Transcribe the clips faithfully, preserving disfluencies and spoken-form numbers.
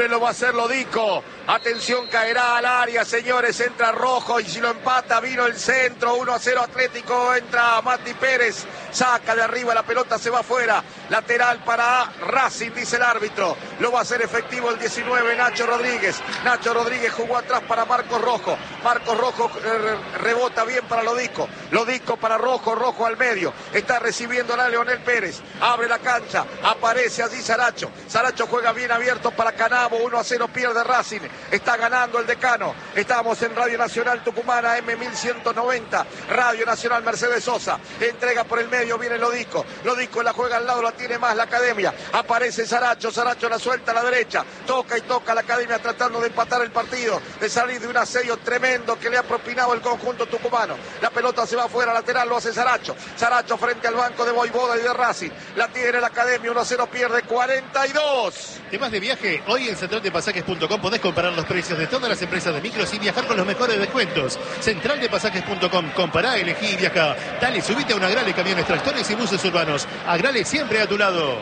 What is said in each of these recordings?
Bien lo va a hacer Lodico. Atención, caerá al área, señores. Entra Rojo y si lo empata, vino el centro. uno a cero Atlético. Entra Mati Pérez. Saca de arriba, la pelota se va afuera. Lateral para Racing, dice el árbitro. Lo va a hacer efectivo el diecinueve, Nacho Rodríguez. Nacho Rodríguez jugó atrás para Marcos Rojo. Marcos Rojo eh, rebota bien para Lodico. Lodico para Rojo, Rojo al medio. Está recibiendo a Leonel Pérez. Abre la cancha. Aparece allí Saracho. Saracho juega bien abierto para Canabo. uno a cero pierde Racing. Está ganando el Decano. Estamos en Radio Nacional Tucumana, M mil ciento noventa. Radio Nacional Mercedes Sosa. Entrega por el medio, viene Lodico. Lodico la juega al lado, la tiene más la Academia. Aparece Saracho. Saracho la suelta a la derecha. Toca y toca la Academia tratando de empatar el partido. De salir de un asedio tremendo que le ha propinado el conjunto tucumano. La pelota se va afuera, lateral, lo hace Saracho. Saracho frente al banco de Voivoda y de Racing. La tiene la Academia, uno a cero pierde, cuarenta y dos. ¿Temas de viaje? Hoy en central de pasajes punto com podés comparar los precios de todas las empresas de micros y viajar con los mejores descuentos. central de pasajes punto com, compará, elegí y viaja. Dale, subite a una Agrale, camiones, tractores y buses urbanos. Agrale siempre a tu lado.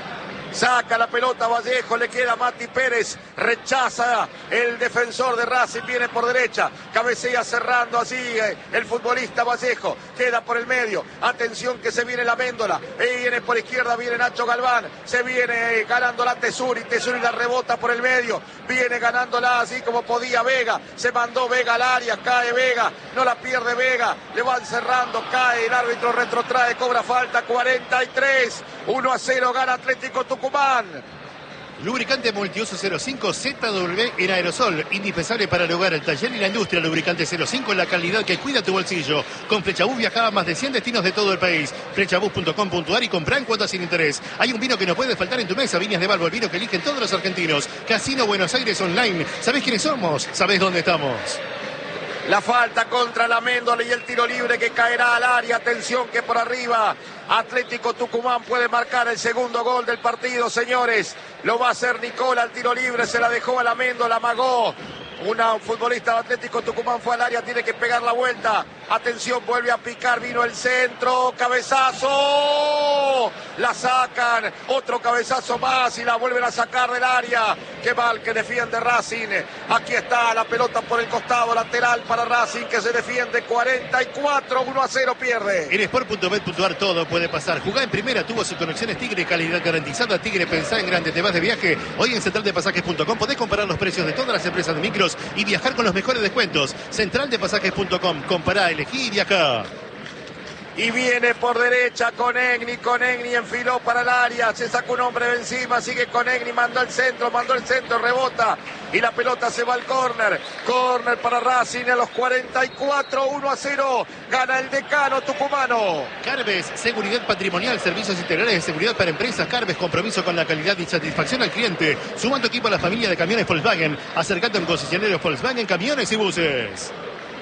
Saca la pelota Vallejo, le queda Mati Pérez, rechaza el defensor de Racing, viene por derecha, cabecea cerrando así eh, el futbolista Vallejo, queda por el medio, atención que se viene la Méndola, y viene por izquierda, viene Nacho Galván, se viene eh, ganándola Tesuri, Tesuri la rebota por el medio, viene ganándola así como podía Vega, se mandó Vega al área, cae Vega, no la pierde Vega, le van cerrando, cae, el árbitro retrotrae, cobra falta, cuarenta y tres, uno a cero gana Atlético Tucumán. Lubricante multiuso cero cinco Z W en aerosol, indispensable para el hogar, el taller y la industria. Lubricante cero cinco en la calidad que cuida tu bolsillo. Con Flechabús viaja a más de cien destinos de todo el país. Flechabús punto com punto ar y comprá en cuotas sin interés. Hay un vino que no puede faltar en tu mesa, Viñas de Balbo, el vino que eligen todos los argentinos. Casino Buenos Aires Online. ¿Sabés quiénes somos? ¿Sabés dónde estamos? La falta contra la Méndola y el tiro libre que caerá al área. Atención que por arriba Atlético Tucumán puede marcar el segundo gol del partido, señores. Lo va a hacer Nicola, el tiro libre se la dejó a la Méndola, amagó. Una, un futbolista de Atlético Tucumán fue al área, tiene que pegar la vuelta. Atención, vuelve a picar, vino el centro, cabezazo. La sacan, otro cabezazo más y la vuelven a sacar del área. Qué mal que defiende Racing. Aquí está la pelota por el costado, lateral para Racing que se defiende, cuarenta y cuatro, uno a cero pierde. En sport punto bet punto ar todo puede pasar. Jugá en primera, tuvo sus conexiones Tigre, calidad garantizada. Tigre, pensá en grande, te vas de viaje. Hoy en central de pasajes punto com podés comparar los precios de todas las empresas de micros y viajar con los mejores descuentos. central de pasajes punto com, compará, elegí y viaja. Y viene por derecha Conegni, Conegni enfiló para el área, se sacó un hombre de encima, sigue Conegni, mandó el centro, mandó el centro, rebota y la pelota se va al córner, córner para Racing a los cuarenta y cuatro, uno a cero, gana el Decano tucumano. Carves, seguridad patrimonial, servicios integrales de seguridad para empresas. Carves, compromiso con la calidad y satisfacción al cliente. Suma tu equipo a la familia de camiones Volkswagen, acercate a un concesionario Volkswagen, camiones y buses.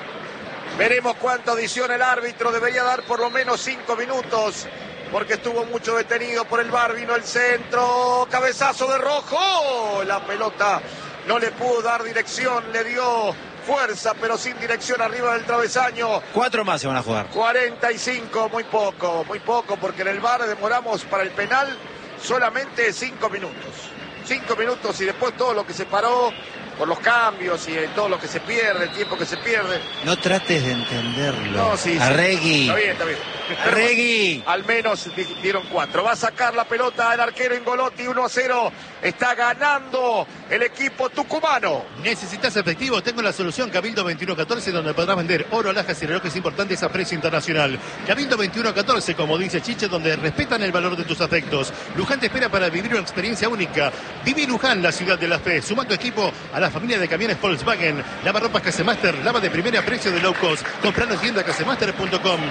Veremos cuánto adiciona el árbitro, debería dar por lo menos cinco minutos, porque estuvo mucho detenido por el V A R, vino el centro, cabezazo de Rojo, la pelota no le pudo dar dirección, le dio fuerza, pero sin dirección arriba del travesaño. Cuatro más se van a jugar. cuarenta y cinco, muy poco, muy poco, porque en el V A R demoramos para el penal solamente cinco minutos. Cinco minutos y después todo lo que se paró por los cambios y todo lo que se pierde, el tiempo que se pierde. No trates de entenderlo. No, sí, sí. Arregui. Está bien, está bien. Arregui. Al menos dieron cuatro. Va a sacar la pelota el arquero Ingolotti, uno a cero. Está ganando el equipo tucumano. ¿Necesitas efectivo? Tengo la solución. Cabildo veintiuno catorce, donde podrás vender oro, alhajas y relojes importantes a precio internacional. Cabildo veintiuno catorce, como dice Chiche, donde respetan el valor de tus afectos. Luján te espera para vivir una experiencia única. Viví Luján, la ciudad de la fe. Suma tu equipo a la familia de camiones Volkswagen. Lava ropas Casemaster, lava de primera precio de low cost. Comprá en tienda casemaster punto com.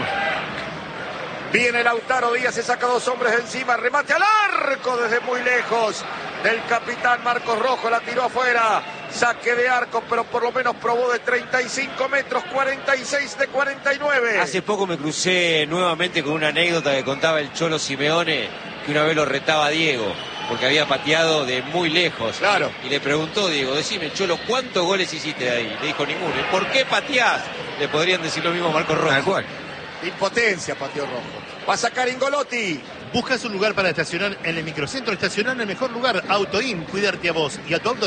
Viene Lautaro Díaz, se saca dos hombres de encima, remate al arco desde muy lejos del capitán Marcos Rojo, la tiró afuera, saque de arco, pero por lo menos probó de treinta y cinco metros, cuarenta y seis de cuarenta y nueve. Hace poco me crucé nuevamente con una anécdota que contaba el Cholo Simeone, que una vez lo retaba a Diego, porque había pateado de muy lejos. Claro. Y, y le preguntó, Diego, decime, Cholo, ¿cuántos goles hiciste de ahí? Le dijo, ninguno. ¿Por qué pateás? Le podrían decir lo mismo a Marcos Rojo. Tal cual. Impotencia, pateó Rojo. Va a sacar Ingolotti. Buscas un lugar para estacionar en el microcentro. Estacionar en el mejor lugar. Autoin, cuidarte a vos y a tu auto.